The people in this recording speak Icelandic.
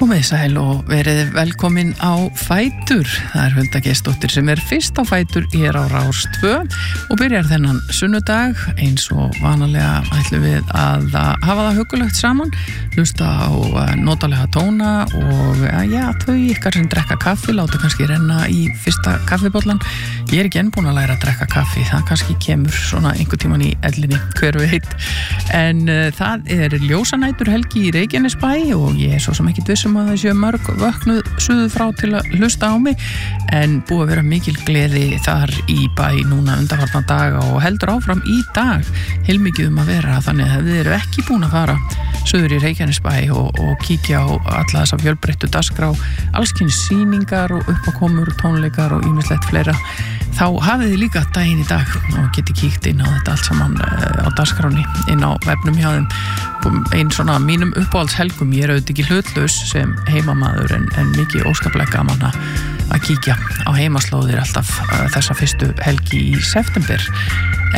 Komið sæl og verið velkomin á Fætur. Það Hulda Geirsdóttir sem fyrst á Fætur hér á Rás 2 og byrjar þennan sunnudag eins og vanalega ætlum við að hafa það huggulegt saman, hlusta á notalega tóna og þau ykkar sem drekka kaffi láta kannski renna í fyrsta kaffibollan. Ég ekki enn búin að læra að drekka kaffi, það kannski kemur svona einhvern tímann í ellinni, hver veit. En það ljósanætur helgi í Reykjanesbæ og ég svo sem ekki vissum að það séu mörg vöknuð suður frá til að hlusta á mig, en búið að vera mikil gleði þar í bæ núna undanfarna daga og heldur áfram í dag heilmikið að vera, þannig að þið eru ekki búin að fara suður í Reykjanesbæ og kíkja á alla þessa fjölbreyttu dagskrá, allskyns sýningar og uppákomur, tónleikar og ýmislegt fleira, þá hafið þið líka daginn í dag og getið kíkt inn á þetta allt saman á dagskráni inn á vefnum hjá þeim. Einn svona mínum uppáhaldshelgum, ég auðvitað ekki hlutlaus sem heimamaður en mikið óskaplega gaman að kíkja á heimaslóðir alltaf þessa fyrstu helgi í september.